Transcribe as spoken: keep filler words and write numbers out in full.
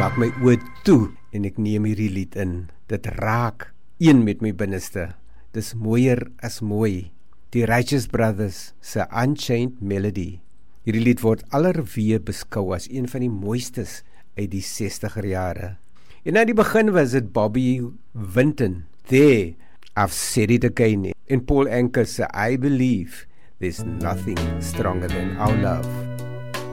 maak my oë toe en ek neem hierdie lied in. Dit raak een met my binneste. Dis mooier as mooi. Die Righteous Brothers se Unchained Melody. Hierdie lied word allerweer beskou as een van die mooistes uit die sestiger jare. En aan die begin was dit Bobby Vinton. There, I've said it again. En Paul Anka se I believe there's nothing stronger than our love.